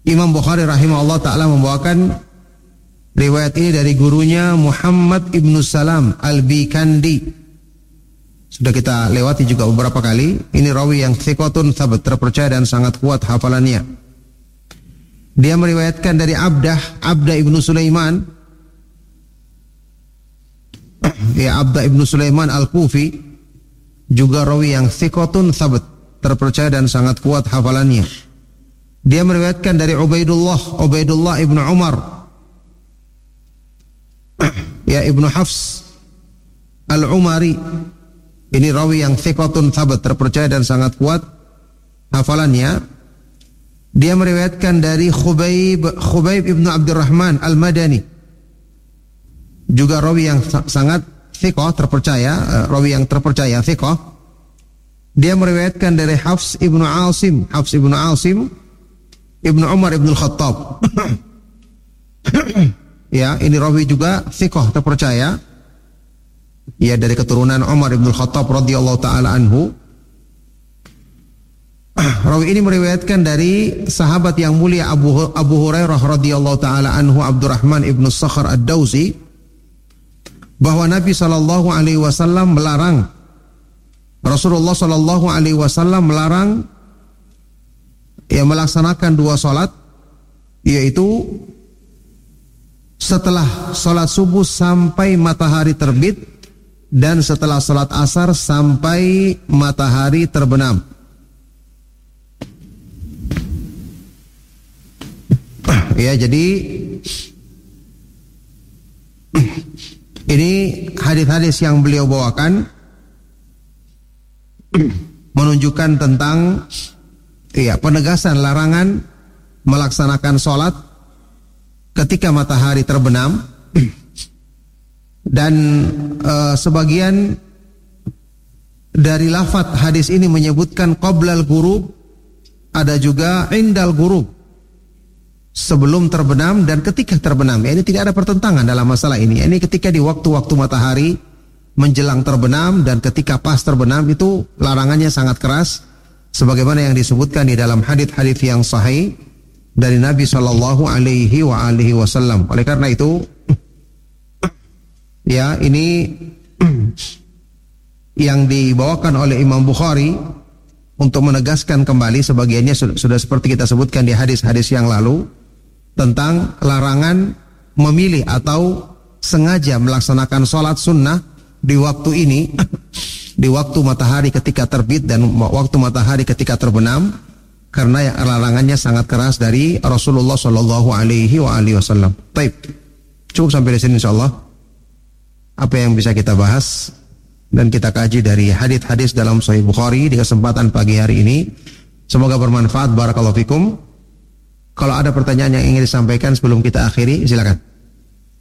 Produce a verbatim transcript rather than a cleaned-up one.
Imam Bukhari rahimahullah ta'ala membawakan riwayat ini dari gurunya Muhammad ibnu Salam al-Bikandi. Sudah kita lewati juga beberapa kali. Ini rawi yang thiqatun thabat, terpercaya dan sangat kuat hafalannya. Dia meriwayatkan dari Abdah, Abdah ibnu Sulaiman. Ya, Abdah ibnu Sulaiman al-Kufi, juga rawi yang thiqatun thabat, terpercaya dan sangat kuat hafalannya. Dia meriwayatkan dari Ubaidullah, Ubaidullah ibnu Umar, ya ibnu Hafs al-Umari. Ini rawi yang thiqatun thabat, terpercaya dan sangat kuat hafalannya. Dia meriwayatkan dari Khubayb, Khubayb ibnu Abdurrahman al-Madani, juga rawi yang sangat thiqah, terpercaya, rawi yang terpercaya, thiqah. Dia meriwayatkan dari Hafs ibnu Asim, Hafs ibnu Asim ibnu Umar ibnu Khattab. Ya, ini rawi juga thiqah, terpercaya. Ya, dari keturunan Umar ibnu Khattab radhiyallahu taala anhu. Rawi ini meriwayatkan dari sahabat yang mulia Abu Abu Hurairah radhiyallahu taala anhu, Abdurrahman ibnu Sakhar ad-Dausi, bahwa Nabi sallallahu alaihi wasallam melarang, Rasulullah sallallahu alaihi wasallam melarang ya melaksanakan dua salat, yaitu setelah salat subuh sampai matahari terbit dan setelah salat asar sampai matahari terbenam. Ya, jadi ini hadis-hadis yang beliau bawakan menunjukkan tentang ya penegasan larangan melaksanakan sholat ketika matahari terbenam. Dan uh, sebagian dari lafaz hadis ini menyebutkan qoblal ghurub, ada juga indal ghurub, sebelum terbenam dan ketika terbenam. Ya, ini tidak ada pertentangan dalam masalah ini. Ini ketika di waktu-waktu matahari menjelang terbenam dan ketika pas terbenam, itu larangannya sangat keras, sebagaimana yang disebutkan di dalam hadis-hadis yang sahih dari Nabi Shallallahu Alaihi wa alihi Wasallam. Oleh karena itu, ya, ini yang dibawakan oleh Imam Bukhari untuk menegaskan kembali, sebagiannya sudah, sudah seperti kita sebutkan di hadis-hadis yang lalu, tentang larangan memilih atau sengaja melaksanakan sholat sunnah di waktu ini, di waktu matahari ketika terbit dan waktu matahari ketika terbenam, karena larangannya sangat keras dari Rasulullah Shallallahu Alaihi Wasallam. Baik, cukup sampai di sini insyaallah. Apa yang bisa kita bahas dan kita kaji dari hadis-hadis dalam Sahih Bukhari di kesempatan pagi hari ini, semoga bermanfaat. Barakallahu fikum. Kalau ada pertanyaan yang ingin disampaikan sebelum kita akhiri, silakan.